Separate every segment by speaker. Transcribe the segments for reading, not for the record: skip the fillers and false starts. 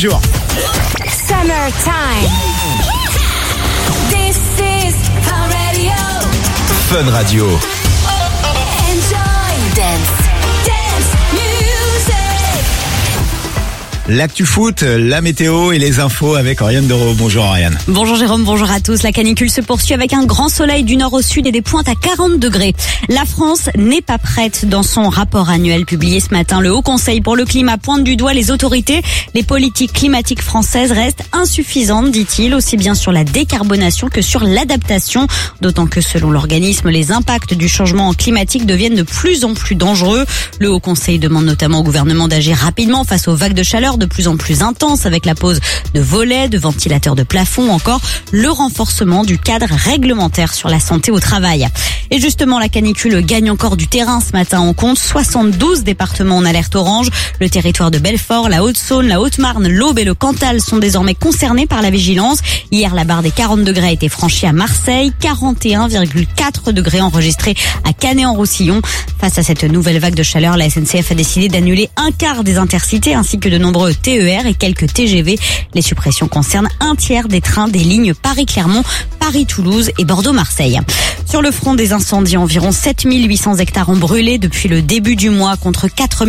Speaker 1: Summertime. This is Fun Radio.
Speaker 2: Fun Radio.
Speaker 1: Enjoy. Dance music.
Speaker 2: L'actu foot, la météo et les infos avec Oriane Doro. Bonjour Oriane.
Speaker 3: Bonjour Jérôme, bonjour à tous. La canicule se poursuit avec un grand soleil du nord au sud et des pointes à 40 degrés. La France n'est pas prête. Dans son rapport annuel publié ce matin, le Haut Conseil pour le climat pointe du doigt les autorités. Les politiques climatiques françaises restent insuffisantes, dit-il, aussi bien sur la décarbonation que sur l'adaptation. D'autant que selon l'organisme, les impacts du changement climatique deviennent de plus en plus dangereux. Le Haut Conseil demande notamment au gouvernement d'agir rapidement face aux vagues de chaleur de plus en plus intenses avec la pose de volets, de ventilateurs de plafond, encore le renforcement du cadre réglementaire sur la santé au travail. Et justement, la canicule gagne encore du terrain ce matin. On compte 72 départements en alerte orange. Le territoire de Belfort, la Haute-Saône, la Haute-Marne, l'Aube et le Cantal sont désormais concernés par la vigilance. Hier, la barre des 40 degrés a été franchie à Marseille, 41,4 degrés enregistrés à Canet-en-Roussillon. Face à cette nouvelle vague de chaleur, la SNCF a décidé d'annuler un quart des intercités ainsi que de nombreux TER et quelques TGV. Les suppressions concernent un tiers des trains des lignes Paris-Clermont, Paris-Toulouse et Bordeaux-Marseille. Sur le front des incendies, environ 7800 hectares ont brûlé depuis le début du mois contre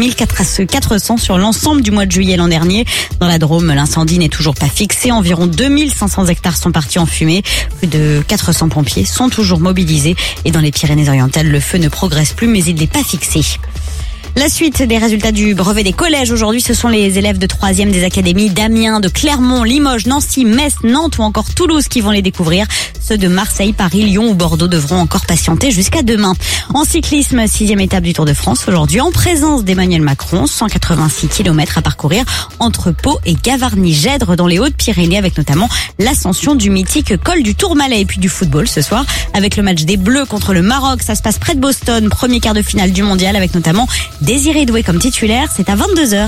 Speaker 3: 4400 sur l'ensemble du mois de juillet l'an dernier. Dans la Drôme, l'incendie n'est toujours pas fixé. Environ 2500 hectares sont partis en fumée. Plus de 400 pompiers sont toujours mobilisés. Et dans les Pyrénées-Orientales, le feu ne progresse plus, mais il n'est pas fixé. La suite des résultats du brevet des collèges. Aujourd'hui, ce sont les élèves de 3e des académies d'Amiens, de Clermont, Limoges, Nancy, Metz, Nantes ou encore Toulouse qui vont les découvrir. Ceux de Marseille, Paris, Lyon ou Bordeaux devront encore patienter jusqu'à demain. En cyclisme, 6e étape du Tour de France aujourd'hui en présence d'Emmanuel Macron. 186 km à parcourir entre Pau et Gavarnie-Gèdre dans les Hautes-Pyrénées avec notamment l'ascension du mythique col du Tourmalet. Et puis du football ce soir avec le match des Bleus contre le Maroc. Ça se passe près de Boston. Premier quart de finale du mondial avec notamment Désiré Doué comme titulaire, c'est à 22h.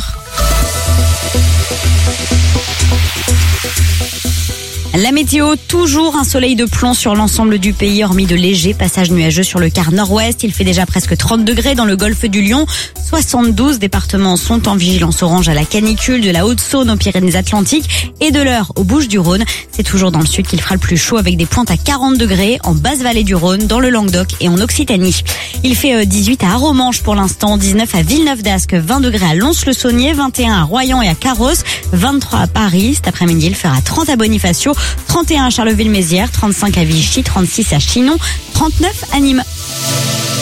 Speaker 3: La météo, toujours un soleil de plomb sur l'ensemble du pays, hormis de légers passages nuageux sur le quart nord-ouest. Il fait déjà presque 30 degrés dans le golfe du Lion. 72 départements sont en vigilance orange à la canicule, de la Haute-Saône aux Pyrénées-Atlantiques et de l'Eure au Bouches-du-Rhône. C'est toujours dans le sud qu'il fera le plus chaud avec des pointes à 40 degrés en basse vallée du Rhône, dans le Languedoc et en Occitanie. Il fait 18 à Arromanches pour l'instant, 19 à Villeneuve-d'Ascq, 20 degrés à Lons-le-Saunier, 21 à Royan et à Carros, 23 à Paris. Cet après-midi, il fera 30 à Bonifacio, 31 à Charleville-Mézières, 35 à Vichy, 36 à Chinon, 39 à Nîmes.